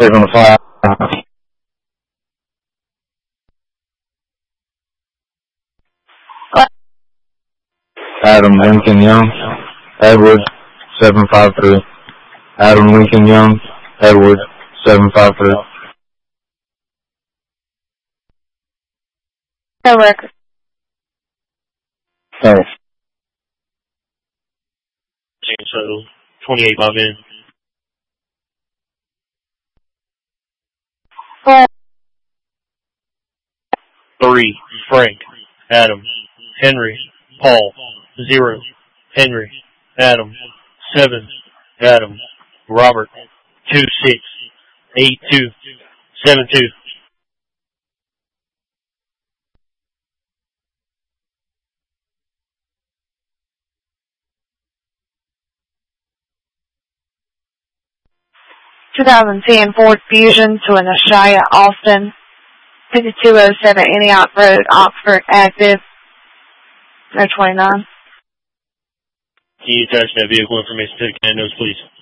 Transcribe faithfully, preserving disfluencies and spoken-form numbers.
Save on the fire. Adam Lincoln Young, Edward, seven five three. Adam Lincoln Young, Edward, seven five three. No record. Thanks. So, twenty-eight by men. Four. Three, Frank, Adam, Henry, Paul, zero, Henry, Adam, seven, Adam, Robert, two, six, eight, two, seven, two. twenty ten Ford Fusion to an Ashaya Austin, fifty-two oh seven Antioch Road, Oxford, active, no twenty-nine. Can you attach that vehicle information to the cannos, please?